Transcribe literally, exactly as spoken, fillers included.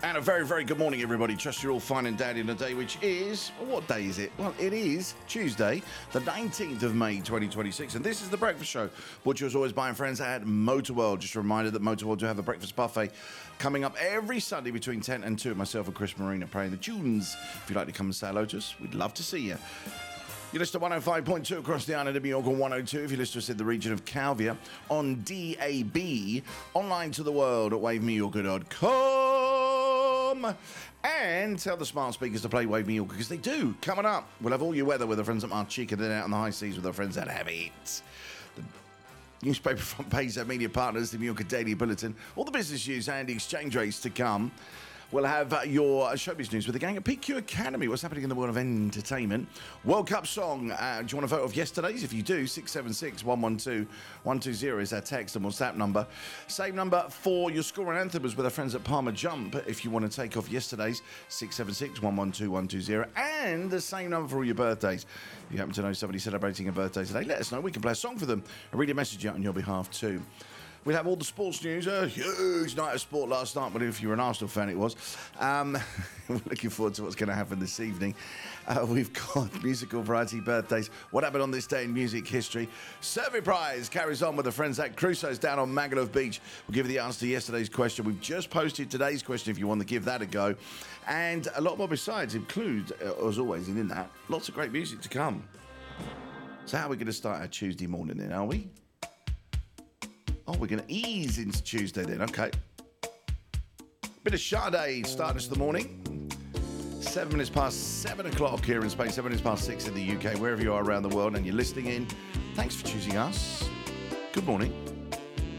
And a very, very good morning, everybody. Trust you're all fine and dandy on a day which is... Well, what day is it? Well, it is Tuesday, the nineteenth of May, twenty twenty-six. And this is The Breakfast Show, brought to you as always by our friends at Motorworld. Just a reminder that Motorworld do have a breakfast buffet coming up every Sunday between ten and two. Myself and Chris Marina playing the tunes. If you'd like to come and say hello to us, we'd love to see you. You listen to one oh five point two across the island of New York on one oh two if you listen to us in the region of Calvia on D A B, online to the world at wave me yorker dot com, and tell the smart speakers to play Wave Me Yorker because they do. Coming up, we'll have all your weather with our friends at Marchica, then out on the high seas with our friends at Have It. The newspaper front page, our media partners, the New Yorker Daily Bulletin, all the business news and exchange rates to come. We'll have uh, your showbiz news with the gang at P Q Academy. What's happening in the world of entertainment? World Cup song. Uh, do you want to vote of yesterday's? If you do, six seven six, one one two, one two zero is our text and WhatsApp number. Same number for your score and anthems with our friends at Palmer Jump. If you want to take off yesterday's, six seven six, one one two, one two zero. And the same number for all your birthdays. If you happen to know somebody celebrating a birthday today, let us know. We can play a song for them and read a message out on your behalf too. We'll have all the sports news. A huge night of sport last night, but if you're an Arsenal fan, it was. Um, we're looking forward to what's going to happen this evening. Uh, we've got musical variety birthdays. What happened on this day in music history? Survey prize carries on with the friends at Crusoe's down on Magaluf Beach. We'll give you the answer to yesterday's question. We've just posted today's question if you want to give that a go. And a lot more besides include, uh, as always, and in that, lots of great music to come. So how are we going to start our Tuesday morning then, are we? Oh, we're going to ease into Tuesday then, okay. Bit of Sade starting us the morning. Seven minutes past seven o'clock here in Spain, seven minutes past six in the U K, wherever you are around the world and you're listening in. Thanks for choosing us. Good morning.